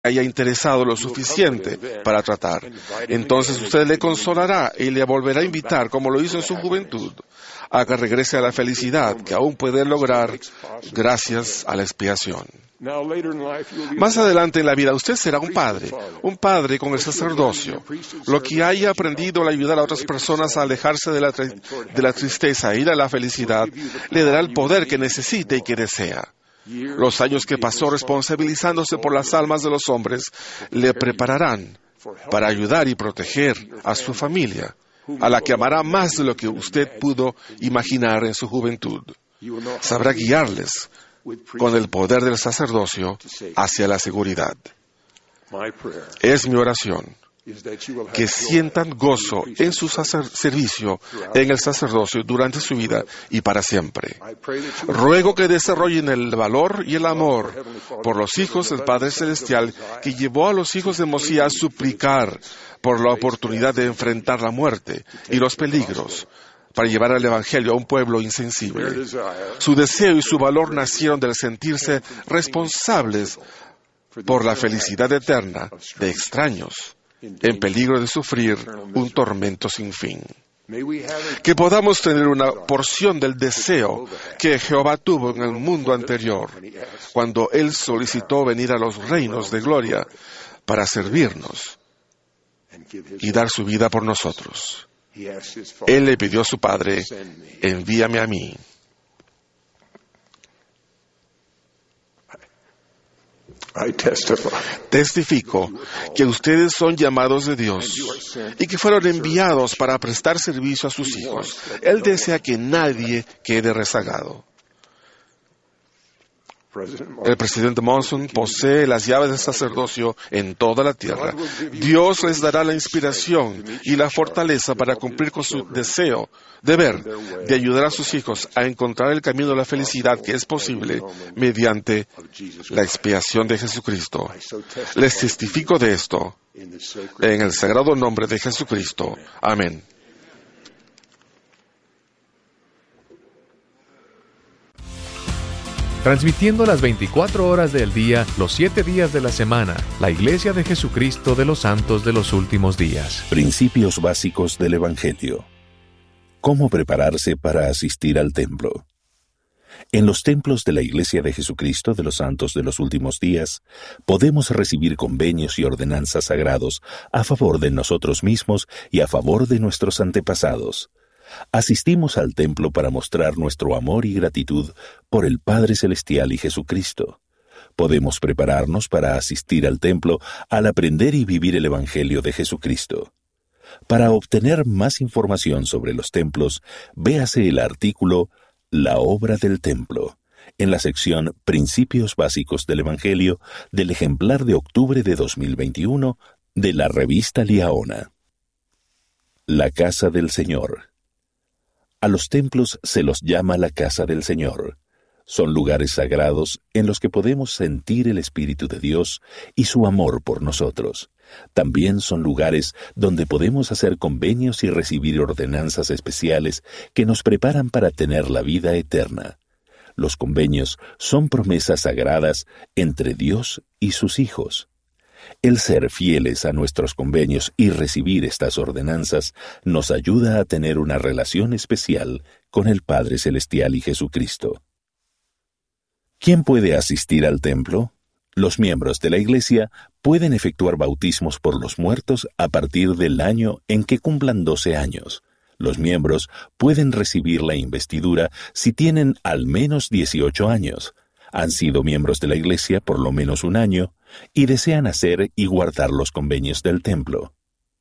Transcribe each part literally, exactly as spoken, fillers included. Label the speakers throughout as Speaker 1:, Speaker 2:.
Speaker 1: haya interesado lo suficiente para tratar. Entonces usted le consolará y le volverá a invitar, como lo hizo en su juventud, a que regrese a la felicidad que aún puede lograr gracias a la expiación. Más adelante en la vida usted será un padre, un padre con el sacerdocio. Lo que haya aprendido al ayudar a otras personas a alejarse de la, de la tristeza e ir a la felicidad, le dará el poder que necesite y que desea. Los años que pasó responsabilizándose por las almas de los hombres le prepararán para ayudar y proteger a su familia, a la que amará más de lo que usted pudo imaginar en su juventud. Sabrá guiarles con el poder del sacerdocio hacia la seguridad. Es mi oración que sientan gozo en su sacer- servicio en el sacerdocio durante su vida y para siempre. Ruego que desarrollen el valor y el amor por los hijos del Padre Celestial, que llevó a los hijos de Mosía a suplicar por la oportunidad de enfrentar la muerte y los peligros para llevar el Evangelio a un pueblo insensible. Su deseo y su valor nacieron del sentirse responsables por la felicidad eterna de extraños en peligro de sufrir un tormento sin fin. Que podamos tener una porción del deseo que Jehová tuvo en el mundo anterior, cuando Él solicitó venir a los reinos de gloria para servirnos y dar su vida por nosotros. Él le pidió a su Padre, envíame a mí. Testifico que ustedes son llamados de Dios y que fueron enviados para prestar servicio a sus hijos. Él desea que nadie quede rezagado. El presidente Monson posee las llaves del sacerdocio en toda la tierra. Dios les dará la inspiración y la fortaleza para cumplir con su deseo, deber, de ayudar a sus hijos a encontrar el camino de la felicidad que es posible mediante la expiación de Jesucristo. Les testifico de esto en el sagrado nombre de Jesucristo. Amén.
Speaker 2: Transmitiendo las veinticuatro horas del día, los siete días de la semana, la Iglesia de Jesucristo de los Santos de los Últimos Días.
Speaker 3: Principios básicos del Evangelio. ¿Cómo prepararse para asistir al templo? En los templos de la Iglesia de Jesucristo de los Santos de los Últimos Días, podemos recibir convenios y ordenanzas sagrados a favor de nosotros mismos y a favor de nuestros antepasados. Asistimos al templo para mostrar nuestro amor y gratitud por el Padre Celestial y Jesucristo. Podemos prepararnos para asistir al templo al aprender y vivir el Evangelio de Jesucristo. Para obtener más información sobre los templos, véase el artículo La obra del templo, en la sección Principios básicos del Evangelio del ejemplar de octubre de dos mil veintiuno de la revista Liaona. La casa del Señor. A los templos se los llama la casa del Señor. Son lugares sagrados en los que podemos sentir el Espíritu de Dios y su amor por nosotros. También son lugares donde podemos hacer convenios y recibir ordenanzas especiales que nos preparan para tener la vida eterna. Los convenios son promesas sagradas entre Dios y sus hijos. El ser fieles a nuestros convenios y recibir estas ordenanzas nos ayuda a tener una relación especial con el Padre Celestial y Jesucristo. ¿Quién puede asistir al templo? Los miembros de la Iglesia pueden efectuar bautismos por los muertos a partir del año en que cumplan doce años. Los miembros pueden recibir la investidura si tienen al menos dieciocho años, han sido miembros de la Iglesia por lo menos un año y desean hacer y guardar los convenios del templo.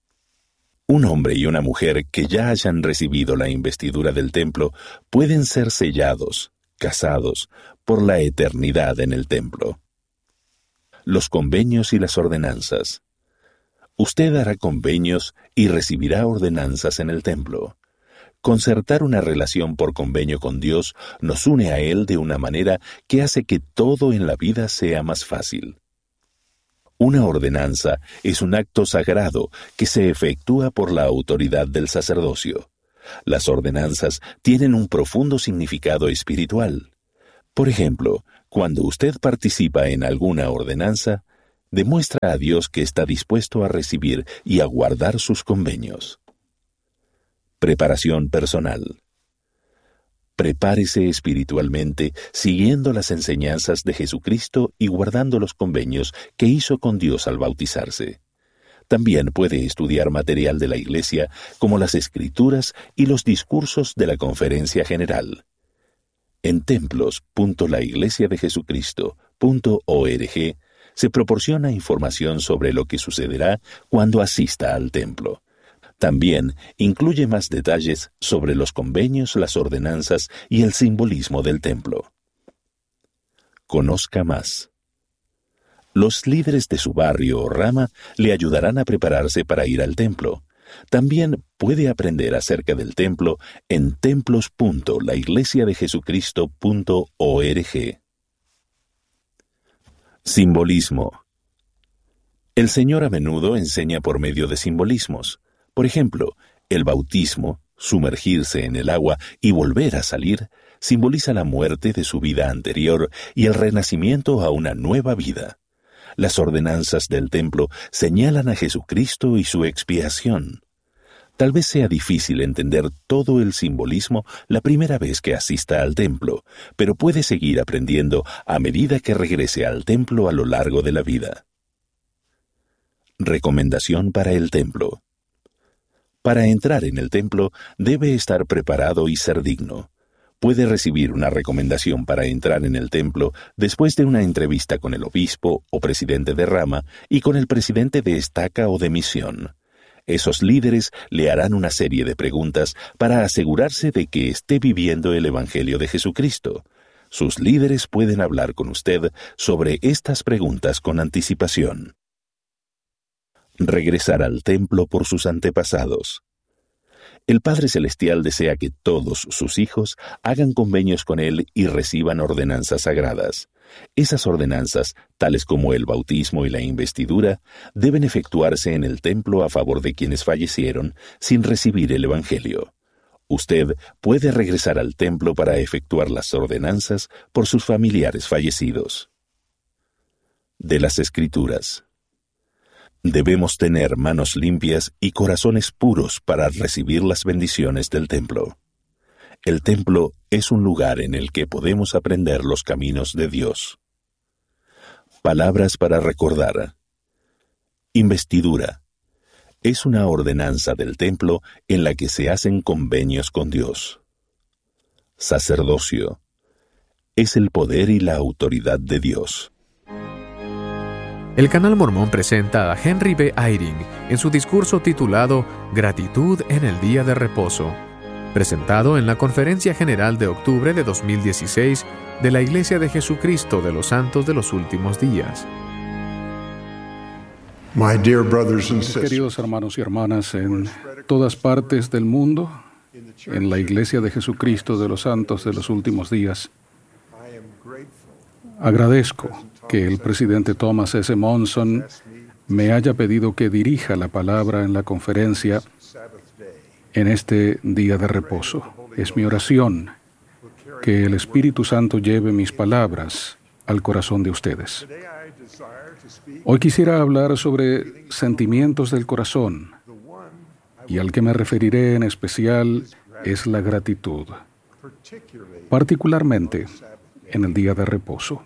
Speaker 3: Un hombre y una mujer que ya hayan recibido la investidura del templo pueden ser sellados, casados, por la eternidad en el templo. Los convenios y las ordenanzas. Usted hará convenios y recibirá ordenanzas en el templo. Concertar una relación por convenio con Dios nos une a Él de una manera que hace que todo en la vida sea más fácil. Una ordenanza es un acto sagrado que se efectúa por la autoridad del sacerdocio. Las ordenanzas tienen un profundo significado espiritual. Por ejemplo, cuando usted participa en alguna ordenanza, Demuestra a Dios que está dispuesto a recibir y a guardar sus convenios. Preparación personal. Prepárese espiritualmente siguiendo las enseñanzas de Jesucristo y guardando los convenios que hizo con Dios al bautizarse. También puede estudiar material de la Iglesia como las Escrituras y los discursos de la Conferencia General. En templos punto la iglesia de jesucristo punto org se proporciona información sobre lo que sucederá cuando asista al templo. También incluye más detalles sobre los convenios, las ordenanzas y el simbolismo del templo. Conozca más. Los líderes de su barrio o rama le ayudarán a prepararse para ir al templo. También puede aprender acerca del templo en templos punto la iglesia de jesucristo punto org. Simbolismo. El Señor a menudo enseña por medio de simbolismos. Por ejemplo, el bautismo, sumergirse en el agua y volver a salir, simboliza la muerte de su vida anterior y el renacimiento a una nueva vida. Las ordenanzas del templo señalan a Jesucristo y su expiación. Tal vez sea difícil entender todo el simbolismo la primera vez que asista al templo, pero puede seguir aprendiendo a medida que regrese al templo a lo largo de la vida. Recomendación para el templo. Para entrar en el templo, debe estar preparado y ser digno. Puede recibir una recomendación para entrar en el templo después de una entrevista con el obispo o presidente de rama y con el presidente de estaca o de misión. Esos líderes le harán una serie de preguntas para asegurarse de que esté viviendo el Evangelio de Jesucristo. Sus líderes pueden hablar con usted sobre estas preguntas con anticipación. Regresar al templo por sus antepasados. El Padre Celestial desea que todos sus hijos hagan convenios con Él y reciban ordenanzas sagradas. Esas ordenanzas, tales como el bautismo y la investidura, deben efectuarse en el templo a favor de quienes fallecieron sin recibir el Evangelio. Usted puede regresar al templo para efectuar las ordenanzas por sus familiares fallecidos. De las Escrituras. Debemos tener manos limpias y corazones puros para recibir las bendiciones del templo. El templo es un lugar en el que podemos aprender los caminos de Dios. Palabras para recordar. Investidura. Es una ordenanza del templo en la que se hacen convenios con Dios. Sacerdocio. Es el poder y la autoridad de Dios.
Speaker 2: El Canal Mormón presenta a Henry B. Eyring en su discurso titulado Gratitud en el Día de Reposo, presentado en la Conferencia General de octubre de dos mil dieciséis de la Iglesia de Jesucristo de los Santos de los Últimos Días.
Speaker 4: Mis queridos hermanos y hermanas en todas partes del mundo, en la Iglesia de Jesucristo de los Santos de los Últimos Días, agradezco que el presidente Thomas S. Monson me haya pedido que dirija la palabra en la conferencia en este día de reposo. Es mi oración que el Espíritu Santo lleve mis palabras al corazón de ustedes. Hoy quisiera hablar sobre sentimientos del corazón, y al que me referiré en especial es la gratitud, particularmente en el día de reposo.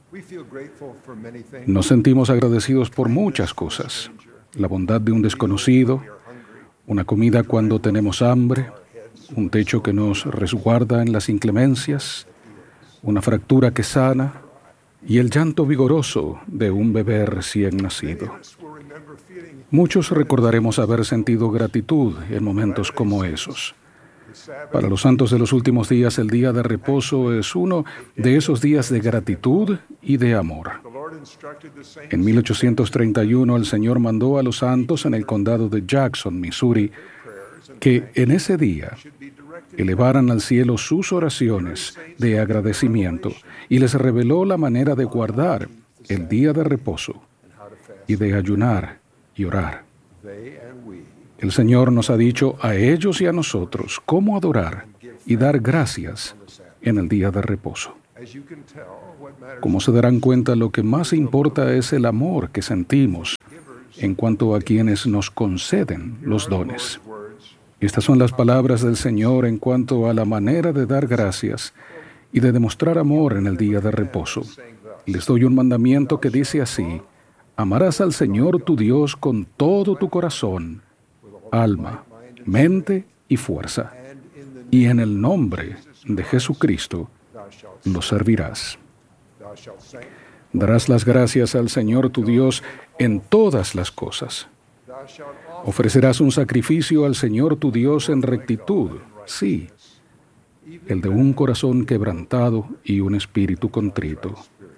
Speaker 4: Nos sentimos agradecidos por muchas cosas: la bondad de un desconocido, una comida cuando tenemos hambre, un techo que nos resguarda en las inclemencias, una fractura que sana y el llanto vigoroso de un bebé recién nacido. Muchos recordaremos haber sentido gratitud en momentos como esos. Para los santos de los últimos días, el día de reposo es uno de esos días de gratitud y de amor. En mil ochocientos treinta y uno, el Señor mandó a los santos en el condado de Jackson, Missouri, que en ese día elevaran al cielo sus oraciones de agradecimiento y les reveló la manera de guardar el día de reposo y de ayunar y orar. El Señor nos ha dicho a ellos y a nosotros cómo adorar y dar gracias en el día de reposo. Como se darán cuenta, lo que más importa es el amor que sentimos en cuanto a quienes nos conceden los dones. Estas son las palabras del Señor en cuanto a la manera de dar gracias y de demostrar amor en el día de reposo. Les doy un mandamiento que dice así: amarás al Señor tu Dios con todo tu corazón, alma, mente y fuerza, y en el nombre de Jesucristo lo servirás. Darás las gracias al Señor tu Dios en todas las cosas. Ofrecerás un sacrificio al Señor tu Dios en rectitud, sí, el de un corazón quebrantado y un espíritu contrito.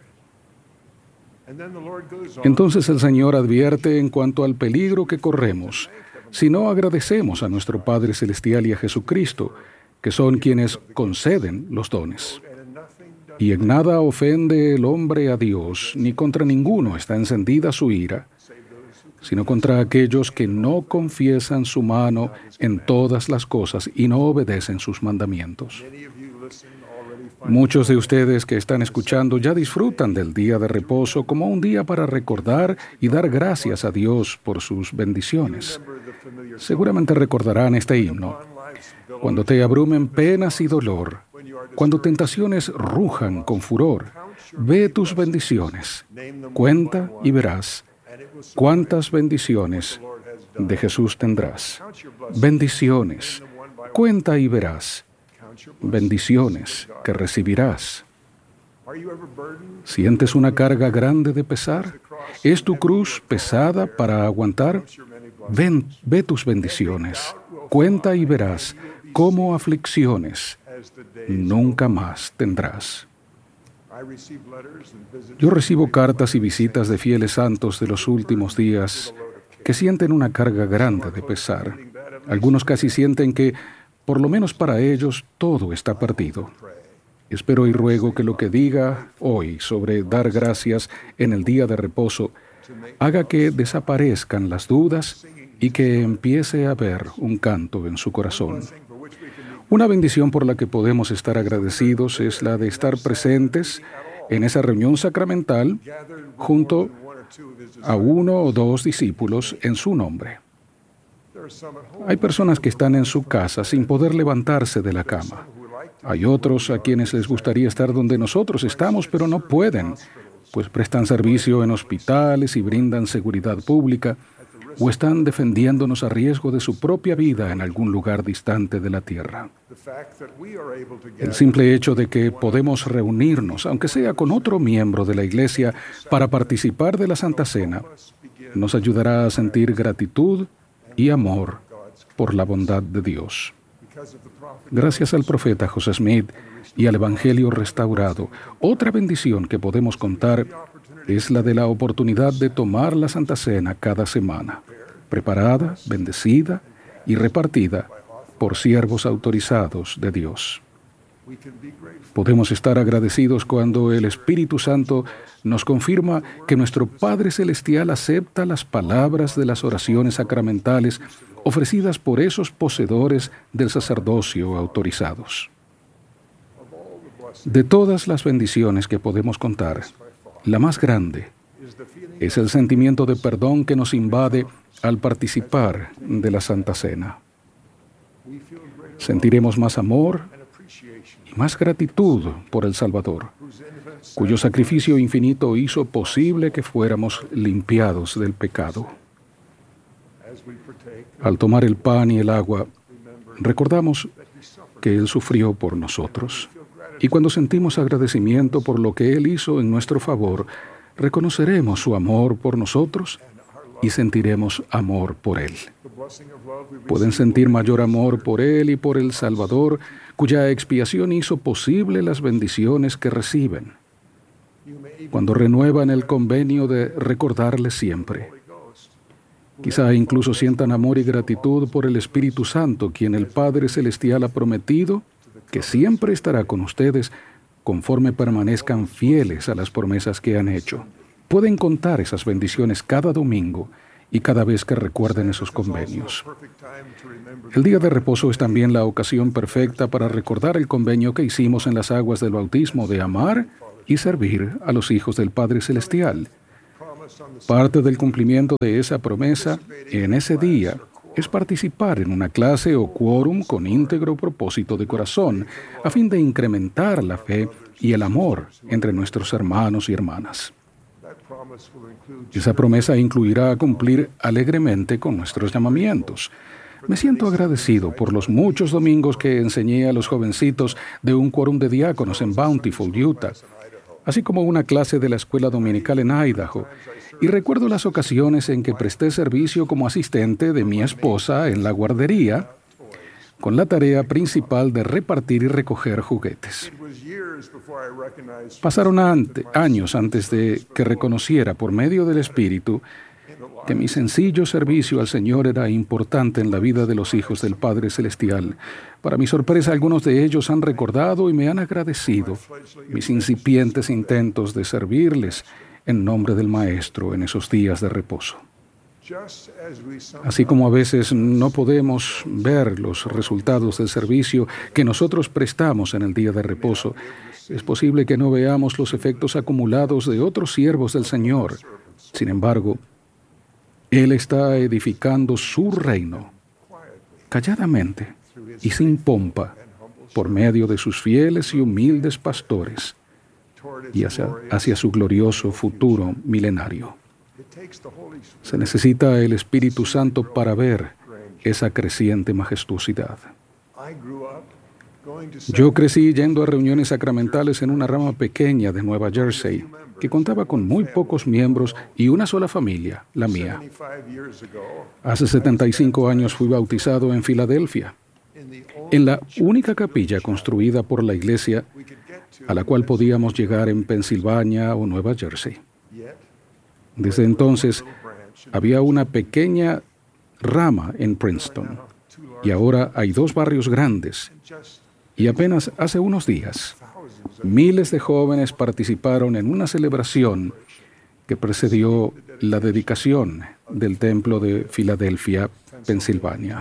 Speaker 4: Entonces el Señor advierte en cuanto al peligro que corremos si no agradecemos a nuestro Padre Celestial y a Jesucristo, que son quienes conceden los dones. Y en nada ofende el hombre a Dios, ni contra ninguno está encendida su ira, sino contra aquellos que no confiesan su mano en todas las cosas y no obedecen sus mandamientos. Muchos de ustedes que están escuchando ya disfrutan del día de reposo como un día para recordar y dar gracias a Dios por sus bendiciones. Seguramente recordarán este himno: cuando te abrumen penas y dolor, cuando tentaciones rujan con furor, ve tus bendiciones, cuenta y verás cuántas bendiciones de Jesús tendrás. Bendiciones, cuenta y verás bendiciones que recibirás. ¿Sientes una carga grande de pesar? ¿Es tu cruz pesada para aguantar? Ven, ve tus bendiciones, cuenta y verás cómo aflicciones nunca más tendrás. Yo recibo cartas y visitas de fieles santos de los últimos días que sienten una carga grande de pesar. Algunos casi sienten que, por lo menos para ellos, todo está perdido. Espero y ruego que lo que diga hoy sobre dar gracias en el día de reposo haga que desaparezcan las dudas y que empiece a haber un canto en su corazón. Una bendición por la que podemos estar agradecidos es la de estar presentes en esa reunión sacramental junto a uno o dos discípulos en su nombre. Hay personas que están en su casa sin poder levantarse de la cama. Hay otros a quienes les gustaría estar donde nosotros estamos, pero no pueden, pues prestan servicio en hospitales y brindan seguridad pública, o están defendiéndonos a riesgo de su propia vida en algún lugar distante de la tierra. El simple hecho de que podemos reunirnos, aunque sea con otro miembro de la Iglesia, para participar de la Santa Cena, nos ayudará a sentir gratitud y amor por la bondad de Dios. Gracias al profeta José Smith y al Evangelio restaurado, otra bendición que podemos contar es la de la oportunidad de tomar la Santa Cena cada semana, preparada, bendecida y repartida por siervos autorizados de Dios. Podemos estar agradecidos cuando el Espíritu Santo nos confirma que nuestro Padre Celestial acepta las palabras de las oraciones sacramentales ofrecidas por esos poseedores del sacerdocio autorizados. De todas las bendiciones que podemos contar, la más grande es el sentimiento de perdón que nos invade al participar de la Santa Cena. Sentiremos más amor y más gratitud por el Salvador, cuyo sacrificio infinito hizo posible que fuéramos limpiados del pecado. Al tomar el pan y el agua, recordamos que Él sufrió por nosotros. Y cuando sentimos agradecimiento por lo que Él hizo en nuestro favor, reconoceremos su amor por nosotros y sentiremos amor por Él. Pueden sentir mayor amor por Él y por el Salvador, cuya expiación hizo posible las bendiciones que reciben, cuando renuevan el convenio de recordarle siempre. Quizá incluso sientan amor y gratitud por el Espíritu Santo, quien el Padre Celestial ha prometido que siempre estará con ustedes conforme permanezcan fieles a las promesas que han hecho. Pueden contar esas bendiciones cada domingo y cada vez que recuerden esos convenios. El día de reposo es también la ocasión perfecta para recordar el convenio que hicimos en las aguas del bautismo de amar y servir a los hijos del Padre Celestial. Parte del cumplimiento de esa promesa en ese día es participar en una clase o quórum con íntegro propósito de corazón, a fin de incrementar la fe y el amor entre nuestros hermanos y hermanas. Esa promesa incluirá cumplir alegremente con nuestros llamamientos. Me siento agradecido por los muchos domingos que enseñé a los jovencitos de un quórum de diáconos en Bountiful, Utah, así como una clase de la escuela dominical en Idaho, y recuerdo las ocasiones en que presté servicio como asistente de mi esposa en la guardería, con la tarea principal de repartir y recoger juguetes. Pasaron ante, años antes de que reconociera por medio del Espíritu que mi sencillo servicio al Señor era importante en la vida de los hijos del Padre Celestial. Para mi sorpresa, algunos de ellos han recordado y me han agradecido mis incipientes intentos de servirles en nombre del Maestro en esos días de reposo. Así como a veces no podemos ver los resultados del servicio que nosotros prestamos en el día de reposo, es posible que no veamos los efectos acumulados de otros siervos del Señor. Sin embargo, Él está edificando su reino calladamente y sin pompa por medio de sus fieles y humildes pastores y hacia, hacia su glorioso futuro milenario. Se necesita el Espíritu Santo para ver esa creciente majestuosidad. Yo crecí yendo a reuniones sacramentales en una rama pequeña de Nueva Jersey, que contaba con muy pocos miembros y una sola familia, la mía. Hace setenta y cinco años fui bautizado en Filadelfia, en la única capilla construida por la iglesia a la cual podíamos llegar en Pensilvania o Nueva Jersey. Desde entonces, había una pequeña rama en Princeton, y ahora hay dos barrios grandes. Y apenas hace unos días, miles de jóvenes participaron en una celebración que precedió la dedicación del templo de Filadelfia, Pensilvania.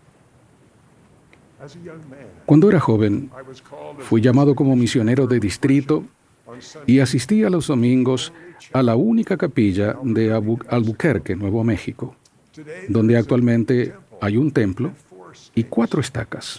Speaker 4: Cuando era joven, fui llamado como misionero de distrito y asistí a los domingos a la única capilla de Albu- Albuquerque, Nuevo México, donde actualmente hay un templo y cuatro estacas.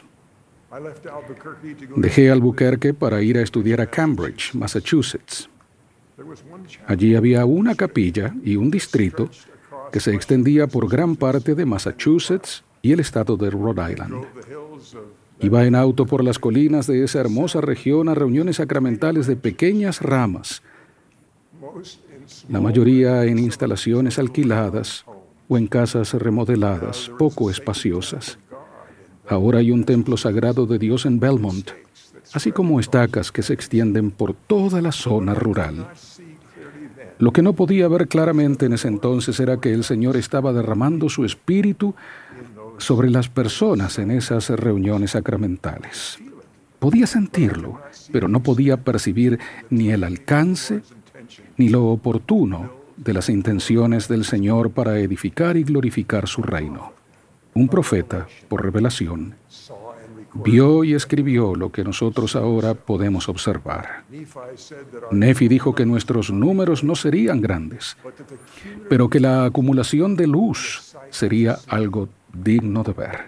Speaker 4: Dejé Albuquerque para ir a estudiar a Cambridge, Massachusetts. Allí había una capilla y un distrito que se extendía por gran parte de Massachusetts y el estado de Rhode Island. Iba en auto por las colinas de esa hermosa región a reuniones sacramentales de pequeñas ramas, la mayoría en instalaciones alquiladas o en casas remodeladas, poco espaciosas. Ahora hay un templo sagrado de Dios en Belmont, así como estacas que se extienden por toda la zona rural. Lo que no podía ver claramente en ese entonces era que el Señor estaba derramando su espíritu sobre las personas en esas reuniones sacramentales. Podía sentirlo, pero no podía percibir ni el alcance ni lo oportuno de las intenciones del Señor para edificar y glorificar su reino. Un profeta, por revelación, vio y escribió lo que nosotros ahora podemos observar. Nefi dijo que nuestros números no serían grandes, pero que la acumulación de luz sería algo digno de ver.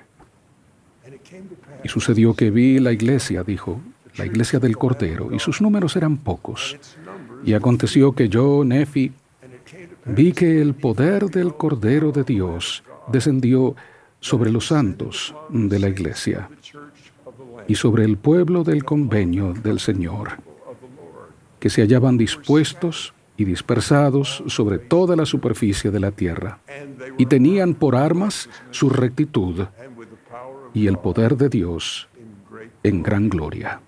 Speaker 4: Y sucedió que vi la iglesia, dijo, la iglesia del Cordero, y sus números eran pocos. Y aconteció que yo, Nefi, vi que el poder del Cordero de Dios descendió sobre los santos de la iglesia y sobre el pueblo del convenio del Señor, que se hallaban dispuestos y dispersados sobre toda la superficie de la tierra, y tenían por armas su rectitud y el poder de Dios en gran gloria.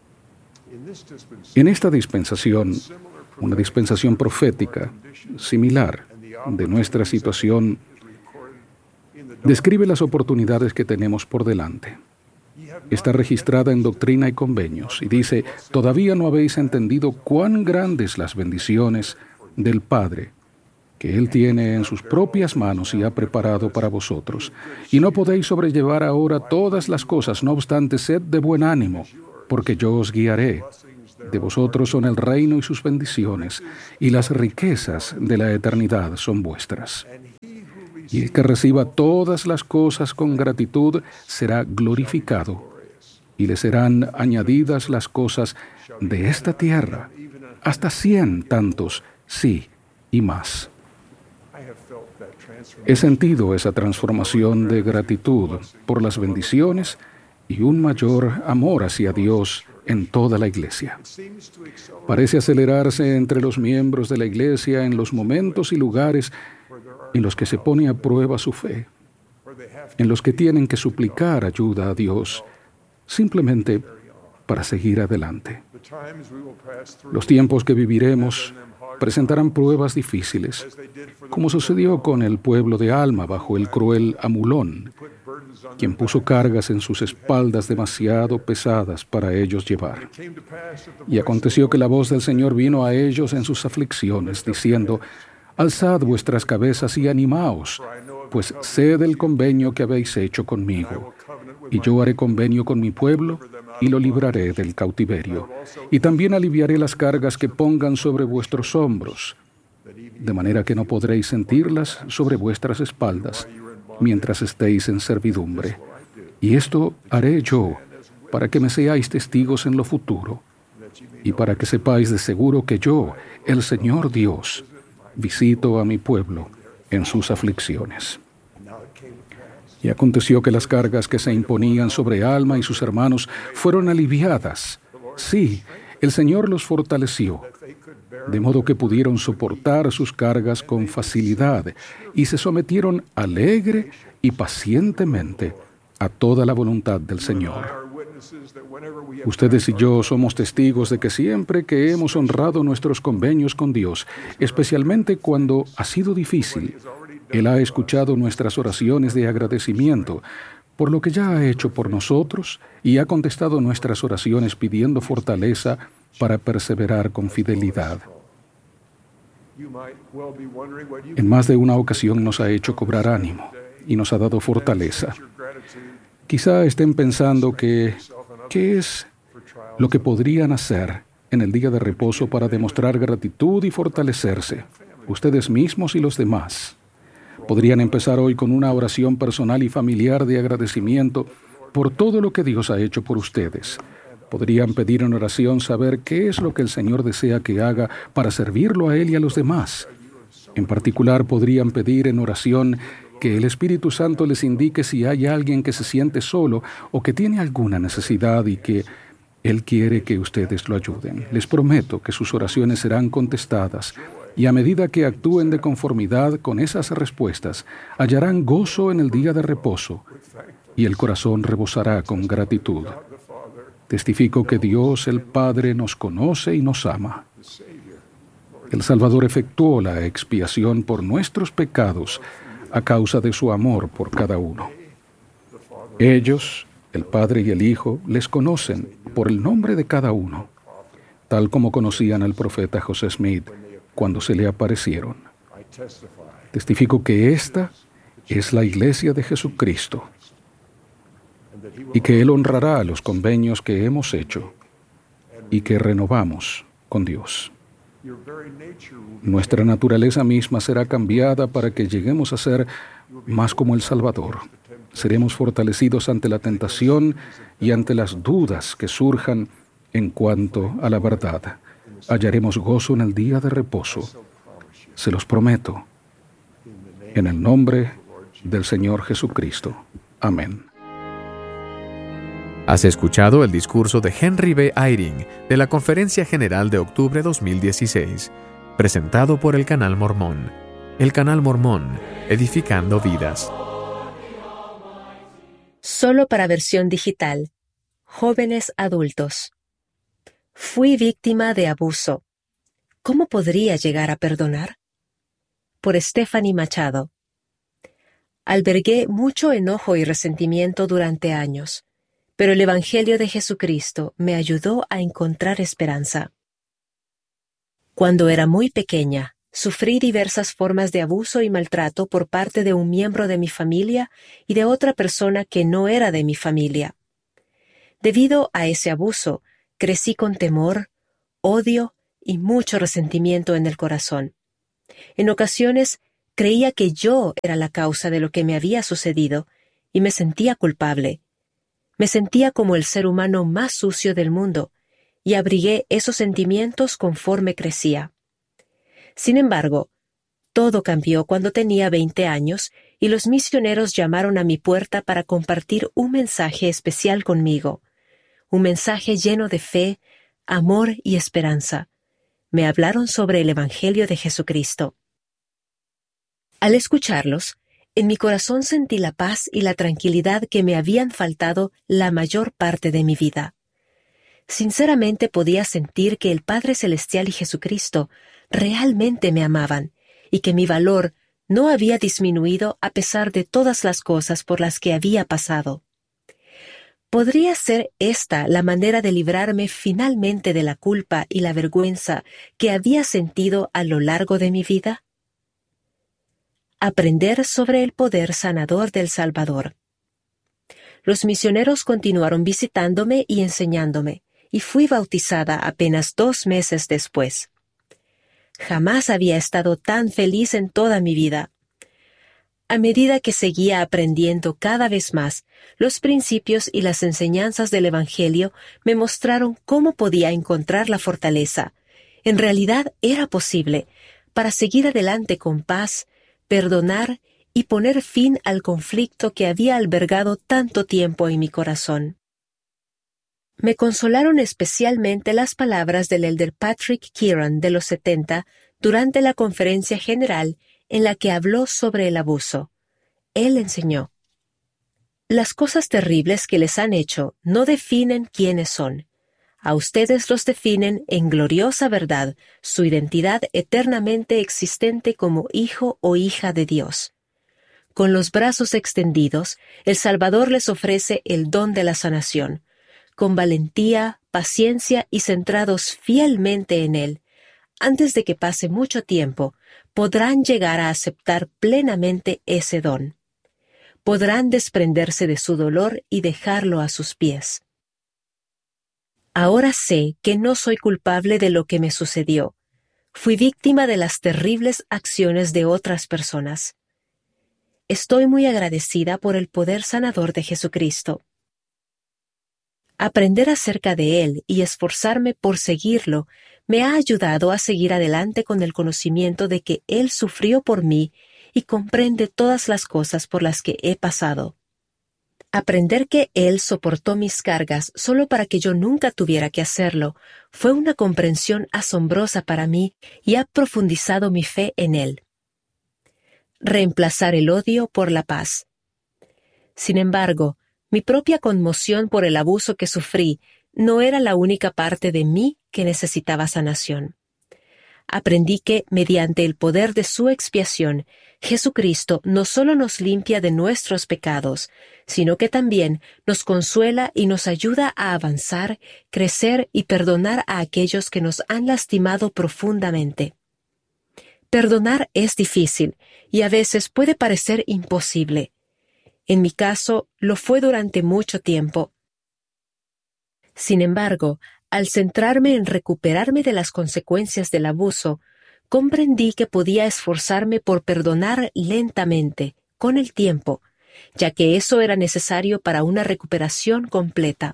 Speaker 4: En esta dispensación, una dispensación profética similar de nuestra situación, describe las oportunidades que tenemos por delante. Está registrada en Doctrina y Convenios y dice: todavía no habéis entendido cuán grandes las bendiciones del Padre que Él tiene en sus propias manos y ha preparado para vosotros. Y no podéis sobrellevar ahora todas las cosas, no obstante, sed de buen ánimo, porque yo os guiaré. De vosotros son el reino y sus bendiciones, y las riquezas de la eternidad son vuestras. Y el que reciba todas las cosas con gratitud será glorificado, y le serán añadidas las cosas de esta tierra, hasta cien tantos, sí, y más. He sentido esa transformación de gratitud por las bendiciones y un mayor amor hacia Dios en toda la iglesia. Parece acelerarse entre los miembros de la iglesia en los momentos y lugares en los que se pone a prueba su fe, en los que tienen que suplicar ayuda a Dios, simplemente para seguir adelante. Los tiempos que viviremos presentarán pruebas difíciles, como sucedió con el pueblo de Alma bajo el cruel Amulón, quien puso cargas en sus espaldas demasiado pesadas para ellos llevar. Y aconteció que la voz del Señor vino a ellos en sus aflicciones, diciendo: Alzad vuestras cabezas y animaos, pues sé del convenio que habéis hecho conmigo. Y yo haré convenio con mi pueblo, y lo libraré del cautiverio. Y también aliviaré las cargas que pongan sobre vuestros hombros, de manera que no podréis sentirlas sobre vuestras espaldas, mientras estéis en servidumbre. Y esto haré yo, para que me seáis testigos en lo futuro, y para que sepáis de seguro que yo, el Señor Dios, visito a mi pueblo en sus aflicciones. Y aconteció que las cargas que se imponían sobre Alma y sus hermanos fueron aliviadas. Sí, el Señor los fortaleció, de modo que pudieron soportar sus cargas con facilidad y se sometieron alegre y pacientemente a toda la voluntad del Señor. Ustedes y yo somos testigos de que siempre que hemos honrado nuestros convenios con Dios, especialmente cuando ha sido difícil, Él ha escuchado nuestras oraciones de agradecimiento por lo que ya ha hecho por nosotros y ha contestado nuestras oraciones pidiendo fortaleza para perseverar con fidelidad. En más de una ocasión nos ha hecho cobrar ánimo y nos ha dado fortaleza. Quizá estén pensando que, ¿qué es lo que podrían hacer en el día de reposo para demostrar gratitud y fortalecerse, ustedes mismos y los demás? Podrían empezar hoy con una oración personal y familiar de agradecimiento por todo lo que Dios ha hecho por ustedes. Podrían pedir en oración saber qué es lo que el Señor desea que haga para servirlo a Él y a los demás. En particular, podrían pedir en oración que el Espíritu Santo les indique si hay alguien que se siente solo o que tiene alguna necesidad y que Él quiere que ustedes lo ayuden. Les prometo que sus oraciones serán contestadas y a medida que actúen de conformidad con esas respuestas, hallarán gozo en el día de reposo y el corazón rebosará con gratitud. Testifico que Dios el Padre nos conoce y nos ama. El Salvador efectuó la expiación por nuestros pecados a causa de su amor por cada uno. Ellos, el Padre y el Hijo, les conocen por el nombre de cada uno, tal como conocían al profeta José Smith cuando se le aparecieron. Testifico que esta es la Iglesia de Jesucristo y que Él honrará los convenios que hemos hecho y que renovamos con Dios. Nuestra naturaleza misma será cambiada para que lleguemos a ser más como el Salvador. Seremos fortalecidos ante la tentación y ante las dudas que surjan en cuanto a la verdad. Hallaremos gozo en el día de reposo. Se los prometo. En el nombre del Señor Jesucristo. Amén.
Speaker 2: Has escuchado el discurso de Henry B. Eyring de la Conferencia General de Octubre dos mil dieciséis, presentado por el Canal Mormón. El Canal Mormón, edificando vidas.
Speaker 5: Solo para versión digital. Jóvenes adultos. Fui víctima de abuso. ¿Cómo podría llegar a perdonar? Por Stephanie Machado. Albergué mucho enojo y resentimiento durante años, pero el Evangelio de Jesucristo me ayudó a encontrar esperanza. Cuando era muy pequeña, Sufrí diversas formas de abuso y maltrato por parte de un miembro de mi familia y de otra persona que no era de mi familia. Debido a ese abuso, crecí con temor, odio y mucho resentimiento en el corazón. En ocasiones, creía que yo era la causa de lo que me había sucedido y me sentía culpable. Me sentía como el ser humano más sucio del mundo y abrigué esos sentimientos conforme crecía. Sin embargo, todo cambió cuando tenía veinte años y los misioneros llamaron a mi puerta para compartir un mensaje especial conmigo, un mensaje lleno de fe, amor y esperanza. Me hablaron sobre el Evangelio de Jesucristo. Al escucharlos, en mi corazón sentí la paz y la tranquilidad que me habían faltado la mayor parte de mi vida. Sinceramente podía sentir que el Padre Celestial y Jesucristo realmente me amaban y que mi valor no había disminuido a pesar de todas las cosas por las que había pasado. ¿Podría ser esta la manera de librarme finalmente de la culpa y la vergüenza que había sentido a lo largo de mi vida? Aprender sobre el poder sanador del Salvador. Los misioneros continuaron visitándome y enseñándome, y fui bautizada apenas dos meses después. Jamás había estado tan feliz en toda mi vida. A medida que seguía aprendiendo cada vez más, los principios y las enseñanzas del Evangelio me mostraron cómo podía encontrar la fortaleza. En realidad era posible, para seguir adelante con paz, perdonar y poner fin al conflicto que había albergado tanto tiempo en mi corazón. Me consolaron especialmente las palabras del elder Patrick Kieran de los setenta durante la conferencia general en la que habló sobre el abuso. Él enseñó: las cosas terribles que les han hecho no definen quiénes son. A ustedes los definen en gloriosa verdad su identidad eternamente existente como hijo o hija de Dios. Con los brazos extendidos, el Salvador les ofrece el don de la sanación. Con valentía, paciencia y centrados fielmente en Él, antes de que pase mucho tiempo, podrán llegar a aceptar plenamente ese don. Podrán desprenderse de su dolor y dejarlo a sus pies. Ahora sé que no soy culpable de lo que me sucedió. Fui víctima de las terribles acciones de otras personas. Estoy muy agradecida por el poder sanador de Jesucristo. Aprender acerca de Él y esforzarme por seguirlo me ha ayudado a seguir adelante con el conocimiento de que Él sufrió por mí y comprende todas las cosas por las que he pasado. Aprender que Él soportó mis cargas solo para que yo nunca tuviera que hacerlo fue una comprensión asombrosa para mí y ha profundizado mi fe en Él. Reemplazar el odio por la paz. Sin embargo, mi propia conmoción por el abuso que sufrí no era la única parte de mí que necesitaba sanación. Aprendí que, mediante el poder de su expiación, Jesucristo no solo nos limpia de nuestros pecados, sino que también nos consuela y nos ayuda a avanzar, crecer y perdonar a aquellos que nos han lastimado profundamente. Perdonar es difícil y a veces puede parecer imposible. En mi caso, lo fue durante mucho tiempo. Sin embargo, al centrarme en recuperarme de las consecuencias del abuso, comprendí que podía esforzarme por perdonar lentamente, con el tiempo, ya que eso era necesario para una recuperación completa.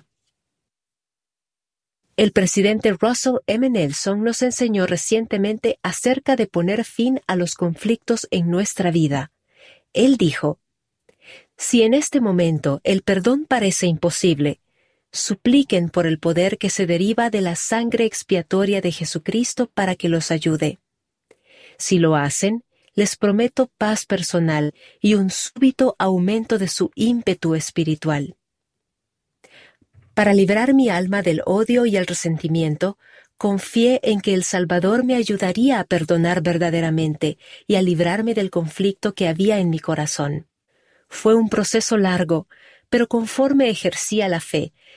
Speaker 5: El presidente Russell M. Nelson nos enseñó recientemente acerca de poner fin a los conflictos en nuestra vida. Él dijo: si en este momento el perdón parece imposible, supliquen por el poder que se deriva de la sangre expiatoria de Jesucristo para que los ayude. Si lo hacen, les prometo paz personal y un súbito aumento de su ímpetu espiritual. Para librar mi alma del odio y el resentimiento, confié en que el Salvador me ayudaría a perdonar verdaderamente y a librarme del conflicto que había en mi corazón. Fue un proceso largo, pero conforme ejercía la fe,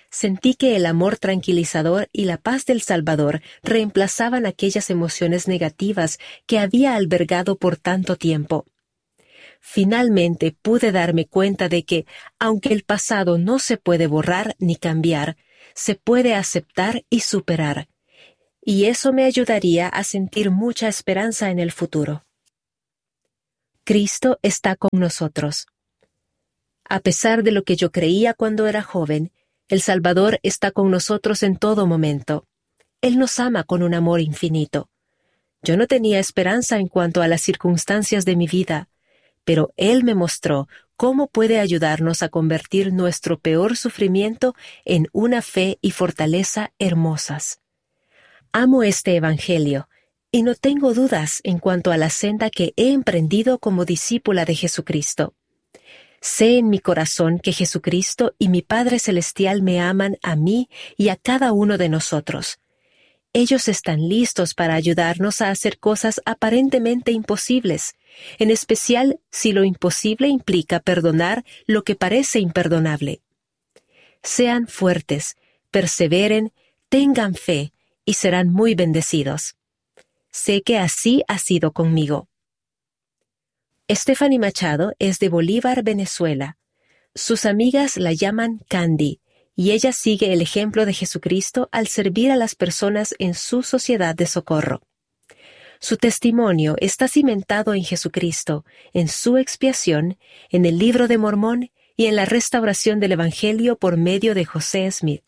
Speaker 5: sentí que el amor tranquilizador y la paz del Salvador reemplazaban aquellas emociones negativas que había albergado por tanto tiempo. Finalmente pude darme cuenta de que, aunque el pasado no se puede borrar ni cambiar, se puede aceptar y superar, y eso me ayudaría a sentir mucha esperanza en el futuro. Cristo está con nosotros. A pesar de lo que yo creía cuando era joven, el Salvador está con nosotros en todo momento. Él nos ama con un amor infinito. Yo no tenía esperanza en cuanto a las circunstancias de mi vida, pero Él me mostró cómo puede ayudarnos a convertir nuestro peor sufrimiento en una fe y fortaleza hermosas. Amo este Evangelio, y no tengo dudas en cuanto a la senda que he emprendido como discípula de Jesucristo. Sé en mi corazón que Jesucristo y mi Padre Celestial me aman a mí y a cada uno de nosotros. Ellos están listos para ayudarnos a hacer cosas aparentemente imposibles, en especial si lo imposible implica perdonar lo que parece imperdonable. Sean fuertes, perseveren, tengan fe y serán muy bendecidos. Sé que así ha sido conmigo. Stephanie Machado es de Bolívar, Venezuela. Sus amigas la llaman Candy, y ella sigue el ejemplo de Jesucristo al servir a las personas en su sociedad de socorro. Su testimonio está cimentado en Jesucristo, en su expiación, en el Libro de Mormón y en la restauración del Evangelio por medio de José Smith.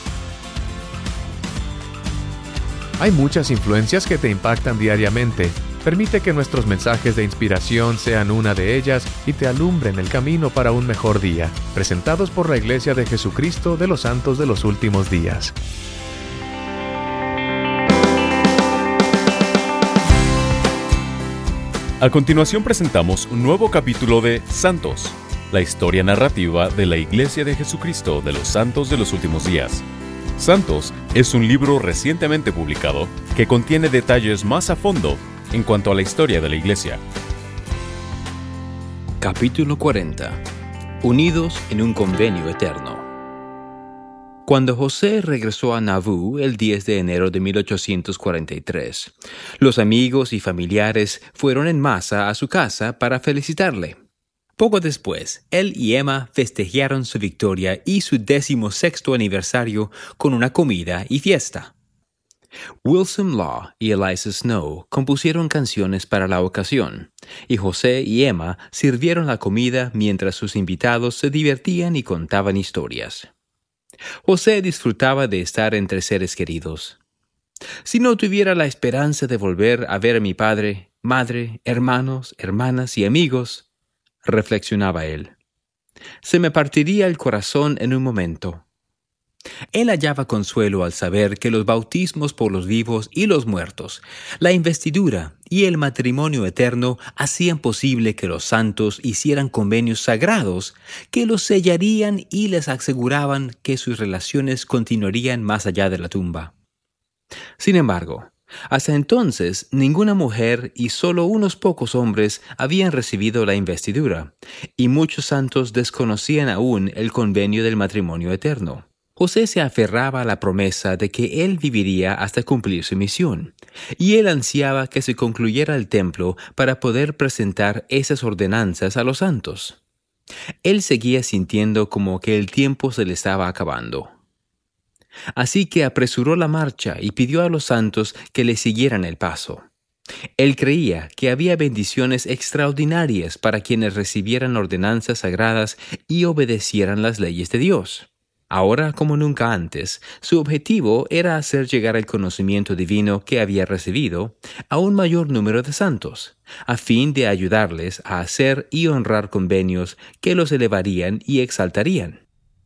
Speaker 2: Hay muchas influencias que te impactan diariamente. Permite que nuestros mensajes de inspiración sean una de ellas y te alumbren el camino para un mejor día. Presentados por la Iglesia de Jesucristo de los Santos de los Últimos Días.
Speaker 6: A continuación presentamos un nuevo capítulo de Santos, la historia narrativa de la Iglesia de Jesucristo de los Santos de los Últimos Días. Santos es un libro recientemente publicado que contiene detalles más a fondo en cuanto a la historia de la Iglesia.
Speaker 7: Capítulo cuarenta. Unidos en un convenio eterno. Cuando José regresó a Nauvoo el diez de enero de mil ochocientos cuarenta y tres, los amigos y familiares fueron en masa a su casa para felicitarle. Poco después, él y Emma festejaron su victoria y su decimosexto aniversario con una comida y fiesta. Wilson Law y Eliza Snow compusieron canciones para la ocasión, y José y Emma sirvieron la comida mientras sus invitados se divertían y contaban historias. José disfrutaba de estar entre seres queridos. Si no tuviera la esperanza de volver a ver a mi padre, madre, hermanos, hermanas y amigos, reflexionaba él, se me partiría el corazón en un momento. Él hallaba consuelo al saber que los bautismos por los vivos y los muertos, la investidura y el matrimonio eterno hacían posible que los santos hicieran convenios sagrados que los sellarían y les aseguraban que sus relaciones continuarían más allá de la tumba. Sin embargo, hasta entonces ninguna mujer y solo unos pocos hombres habían recibido la investidura, y muchos santos desconocían aún el convenio del matrimonio eterno. José se aferraba a la promesa de que él viviría hasta cumplir su misión, y él ansiaba que se concluyera el templo para poder presentar esas ordenanzas a los santos. Él seguía sintiendo como que el tiempo se le estaba acabando. Así que apresuró la marcha y pidió a los santos que le siguieran el paso. Él creía que había bendiciones extraordinarias para quienes recibieran ordenanzas sagradas y obedecieran las leyes de Dios. Ahora, como nunca antes, su objetivo era hacer llegar el conocimiento divino que había recibido a un mayor número de santos, a fin de ayudarles a hacer y honrar convenios que los elevarían y exaltarían.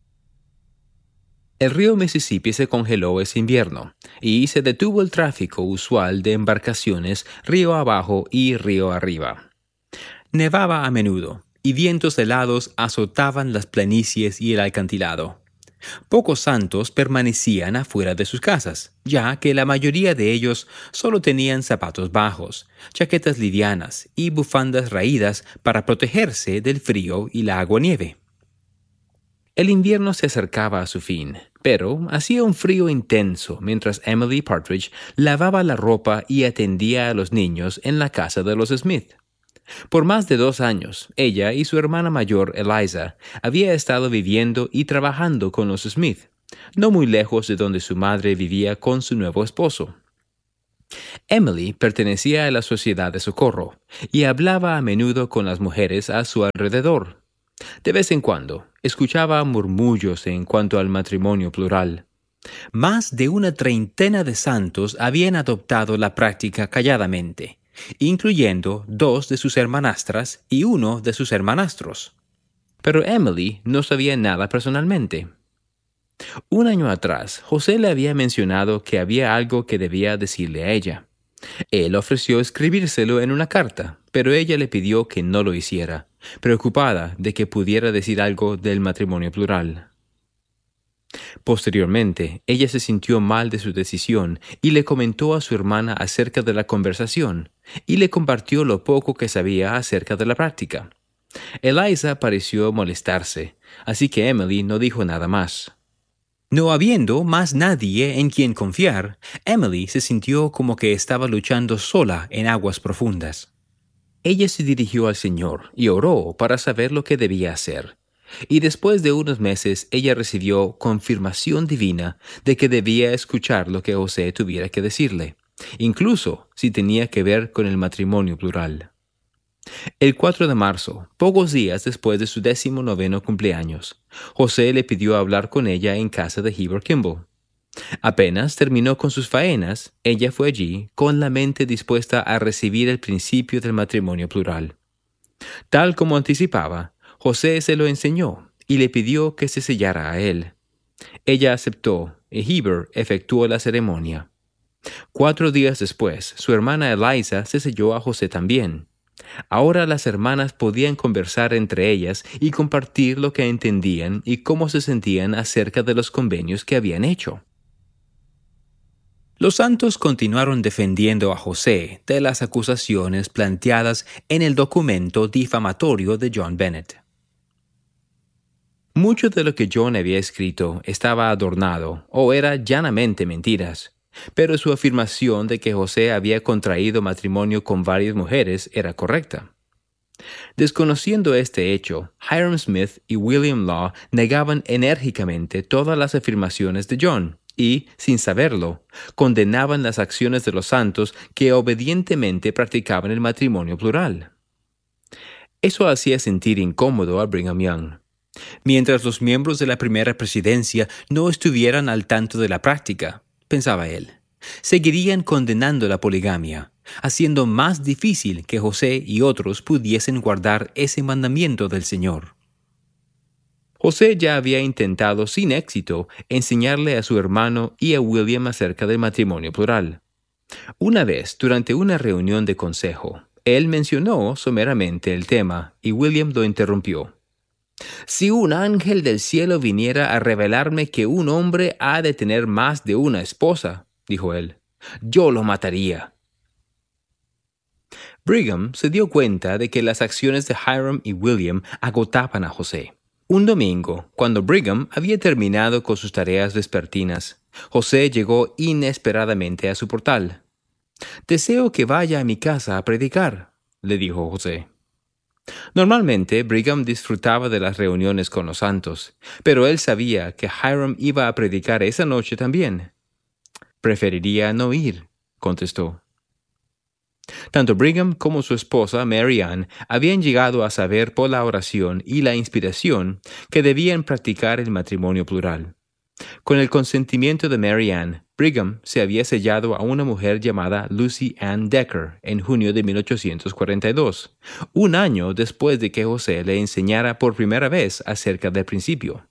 Speaker 7: El río Mississippi se congeló ese invierno, y se detuvo el tráfico usual de embarcaciones río abajo y río arriba. Nevaba a menudo, y vientos helados azotaban las planicies y el acantilado. Pocos santos permanecían afuera de sus casas, ya que la mayoría de ellos solo tenían zapatos bajos, chaquetas livianas y bufandas raídas para protegerse del frío y la aguanieve. El invierno se acercaba a su fin, pero hacía un frío intenso mientras Emily Partridge lavaba la ropa y atendía a los niños en la casa de los Smith. Por más de dos años, ella y su hermana mayor, Eliza, había estado viviendo y trabajando con los Smith, no muy lejos de donde su madre vivía con su nuevo esposo. Emily pertenecía a la Sociedad de Socorro y hablaba a menudo con las mujeres a su alrededor. De vez en cuando, escuchaba murmullos en cuanto al matrimonio plural. Más de una treintena de santos habían adoptado la práctica calladamente, incluyendo dos de sus hermanastras y uno de sus hermanastros. Pero Emily no sabía nada personalmente. Un año atrás, José le había mencionado que había algo que debía decirle a ella. Él ofreció escribírselo en una carta, pero ella le pidió que no lo hiciera, preocupada de que pudiera decir algo del matrimonio plural. Posteriormente, ella se sintió mal de su decisión y le comentó a su hermana acerca de la conversación, y le compartió lo poco que sabía acerca de la práctica. Eliza pareció molestarse, así que Emily no dijo nada más. No habiendo más nadie en quien confiar, Emily se sintió como que estaba luchando sola en aguas profundas. Ella se dirigió al Señor y oró para saber lo que debía hacer. Y después de unos meses ella recibió confirmación divina de que debía escuchar lo que José tuviera que decirle, incluso si tenía que ver con el matrimonio plural. El cuatro de marzo, pocos días después de su décimo noveno cumpleaños, José le pidió hablar con ella en casa de Heber Kimball. Apenas terminó con sus faenas, ella fue allí con la mente dispuesta a recibir el principio del matrimonio plural. Tal como anticipaba, José se lo enseñó y le pidió que se sellara a él. Ella aceptó y Heber efectuó la ceremonia. Cuatro días después, su hermana Eliza se selló a José también. Ahora las hermanas podían conversar entre ellas y compartir lo que entendían y cómo se sentían acerca de los convenios que habían hecho. Los santos continuaron defendiendo a José de las acusaciones planteadas en el documento difamatorio de John Bennett. Mucho de lo que John había escrito estaba adornado o era llanamente mentiras, pero su afirmación de que José había contraído matrimonio con varias mujeres era correcta. Desconociendo este hecho, Hyrum Smith y William Law negaban enérgicamente todas las afirmaciones de John y, sin saberlo, condenaban las acciones de los santos que obedientemente practicaban el matrimonio plural. Eso hacía sentir incómodo a Brigham Young. Mientras los miembros de la primera presidencia no estuvieran al tanto de la práctica, pensaba él, seguirían condenando la poligamia, haciendo más difícil que José y otros pudiesen guardar ese mandamiento del Señor. José ya había intentado sin éxito enseñarle a su hermano y a William acerca del matrimonio plural. Una vez, durante una reunión de consejo, él mencionó someramente el tema y William lo interrumpió. Si un ángel del cielo viniera a revelarme que un hombre ha de tener más de una esposa, dijo él, yo lo mataría. Brigham se dio cuenta de que las acciones de Hyrum y William agotaban a José. Un domingo, cuando Brigham había terminado con sus tareas vespertinas, José llegó inesperadamente a su portal. «Deseo que vaya a mi casa a predicar», le dijo José. Normalmente, Brigham disfrutaba de las reuniones con los santos, pero él sabía que Hyrum iba a predicar esa noche también. «Preferiría no ir», contestó. Tanto Brigham como su esposa Mary Ann habían llegado a saber por la oración y la inspiración que debían practicar el matrimonio plural. Con el consentimiento de Mary Ann, Brigham se había sellado a una mujer llamada Lucy Ann Decker en junio de mil ochocientos cuarenta y dos, un año después de que José le enseñara por primera vez acerca del principio.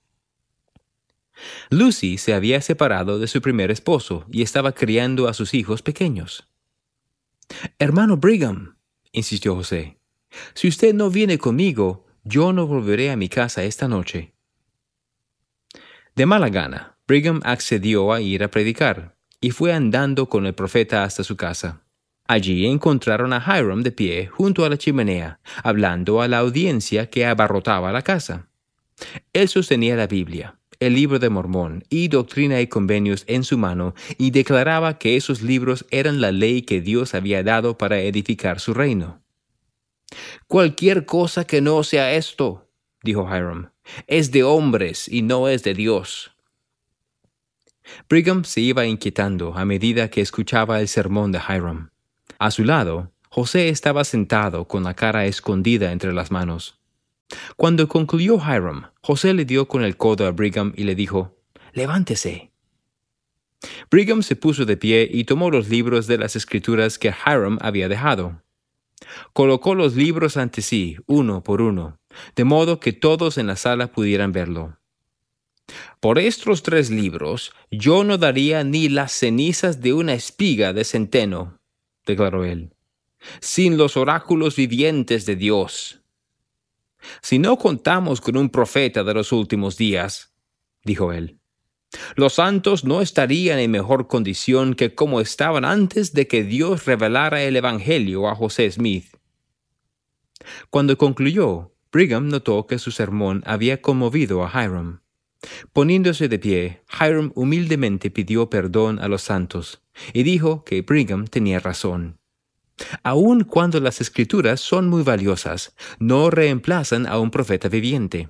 Speaker 7: Lucy se había separado de su primer esposo y estaba criando a sus hijos pequeños. «Hermano Brigham», insistió José, «si usted no viene conmigo, yo no volveré a mi casa esta noche». De mala gana, Brigham accedió a ir a predicar, y fue andando con el profeta hasta su casa. Allí encontraron a Hyrum de pie junto a la chimenea, hablando a la audiencia que abarrotaba la casa. Él sostenía la Biblia, el Libro de Mormón y Doctrina y Convenios en su mano y declaraba que esos libros eran la ley que Dios había dado para edificar su reino. «Cualquier cosa que no sea esto», dijo Hiram, «es de hombres y no es de Dios». Brigham se iba inquietando a medida que escuchaba el sermón de Hiram. A su lado, José estaba sentado con la cara escondida entre las manos. Cuando concluyó Hiram, José le dio con el codo a Brigham y le dijo, «Levántese». Brigham se puso de pie y tomó los libros de las Escrituras que Hiram había dejado. Colocó los libros ante sí, uno por uno, de modo que todos en la sala pudieran verlo. «Por estos tres libros yo no daría ni las cenizas de una espiga de centeno», declaró él, «sin los oráculos vivientes de Dios». «Si no contamos con un profeta de los últimos días», dijo él, «los santos no estarían en mejor condición que como estaban antes de que Dios revelara el Evangelio a José Smith». Cuando concluyó, Brigham notó que su sermón había conmovido a Hiram. Poniéndose de pie, Hiram humildemente pidió perdón a los santos y dijo que Brigham tenía razón. Aun cuando las Escrituras son muy valiosas, no reemplazan a un profeta viviente.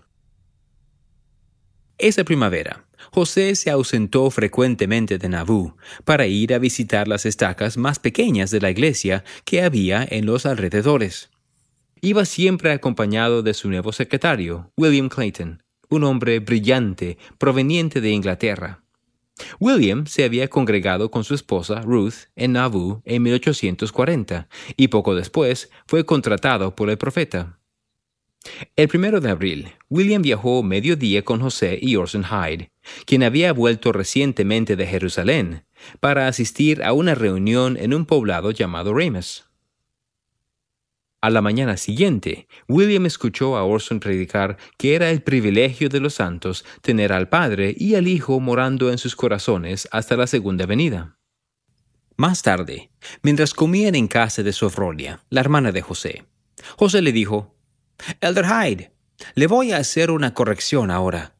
Speaker 7: Esa primavera, José se ausentó frecuentemente de Nauvoo para ir a visitar las estacas más pequeñas de la iglesia que había en los alrededores. Iba siempre acompañado de su nuevo secretario, William Clayton, un hombre brillante proveniente de Inglaterra. William se había congregado con su esposa Ruth en Nauvoo en mil ochocientos cuarenta y poco después fue contratado por el profeta. El primero de abril, William viajó mediodía con José y Orson Hyde, quien había vuelto recientemente de Jerusalén, para asistir a una reunión en un poblado llamado Ramis. A la mañana siguiente, William escuchó a Orson predicar que era el privilegio de los santos tener al Padre y al Hijo morando en sus corazones hasta la segunda venida. Más tarde, mientras comían en casa de Sophronia, la hermana de José, José le dijo, «Elder Hyde, le voy a hacer una corrección ahora».